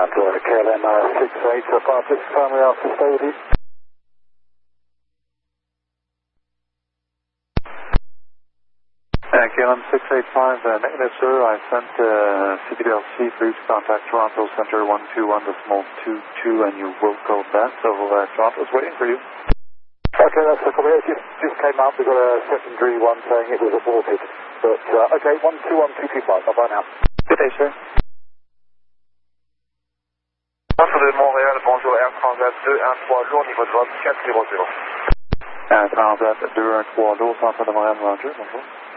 KLM 68, so 56 primary after stay with you. KLM 685, negative sir, I sent CBDLC for you to contact Toronto Center 121.22 and you will go back, so Toronto's waiting for you. Okay, that's the copy. It just came up, we got a secondary one saying it was aborted, but okay, 121.225, bye-bye now. Good day sir. Centre de Montréal, bonjour, Air Transat 213 lourd, niveau de vol 400. Air Transat 213 lourd, Centre de Montréal, Roger, bonjour.